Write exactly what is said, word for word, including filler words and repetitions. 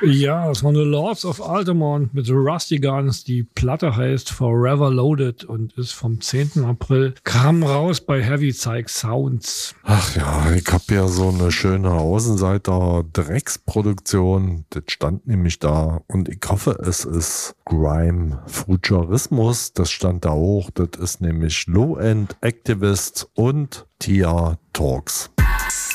Ja, das war eine Lords of Altamont mit Rusty Guns. Die Platte heißt Forever Loaded und ist vom zehnten April. Kam raus bei Heavy Psych Sounds. Ach ja, ich hab ja so eine schöne Außenseiter-Drecksproduktion. Das stand nämlich da und ich hoffe, es ist Grime Futurismus. Das stand da auch. Das ist nämlich Low-End Activist und Tia Talks.